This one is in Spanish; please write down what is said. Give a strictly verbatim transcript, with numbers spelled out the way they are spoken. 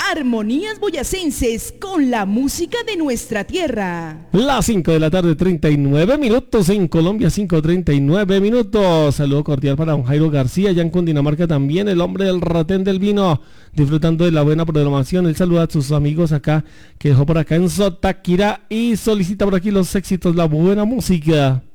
Armonías boyacenses con la música de nuestra tierra. Las cinco de la tarde, treinta y nueve minutos en Colombia, cinco treinta y nueve minutos. Saludo cordial para don Jairo García, ya en Cundinamarca también, el hombre del Retén del Vino, disfrutando de la buena programación. Él saluda a sus amigos acá, que dejó por acá en Sotaquira y solicita por aquí los éxitos, la buena música.